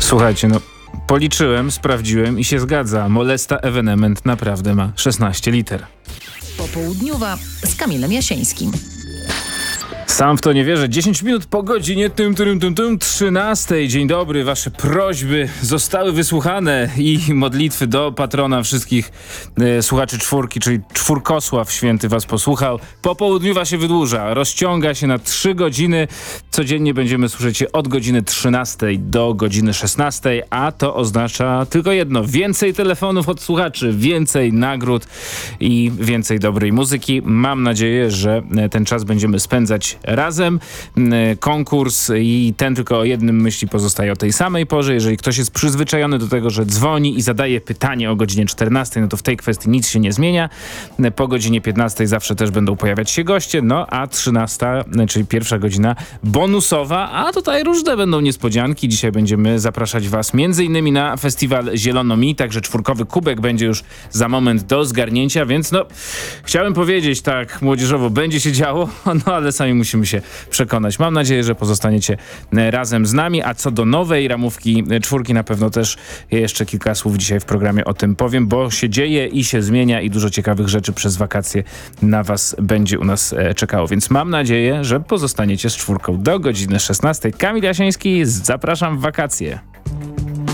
Słuchajcie, policzyłem, sprawdziłem i się zgadza. Molesta Evenement naprawdę ma 16 liter. Popołudniowa z Kamilem Jasińskim. Sam w to nie wierzę. 10 minut po godzinie 13. Dzień dobry. Wasze prośby zostały wysłuchane i modlitwy do patrona wszystkich słuchaczy czwórki, czyli Czwórkosław Święty was posłuchał. Popołudniowa się wydłuża. Rozciąga się na 3 godziny. Codziennie będziemy słyszeć się od godziny 13 do godziny 16, a to oznacza tylko jedno. Więcej telefonów od słuchaczy, więcej nagród i więcej dobrej muzyki. Mam nadzieję, że ten czas będziemy spędzać razem. Konkurs i ten tylko o jednym myśli pozostaje o tej samej porze. Jeżeli ktoś jest przyzwyczajony do tego, że dzwoni i zadaje pytanie o godzinie 14, no to w tej kwestii nic się nie zmienia. Po godzinie 15 zawsze też będą pojawiać się goście, a 13, czyli pierwsza godzina bonusowa, a tutaj różne będą niespodzianki. Dzisiaj będziemy zapraszać was m.in. na festiwal Zielono Mi, także czwórkowy kubek będzie już za moment do zgarnięcia, więc chciałem powiedzieć tak młodzieżowo, będzie się działo, ale sami musimy się przekonać. Mam nadzieję, że pozostaniecie razem z nami, a co do nowej ramówki czwórki na pewno też jeszcze kilka słów dzisiaj w programie o tym powiem, bo się dzieje i się zmienia i dużo ciekawych rzeczy przez wakacje na was będzie u nas czekało, więc mam nadzieję, że pozostaniecie z czwórką do godziny 16. Kamil Jasiński, zapraszam w wakacje.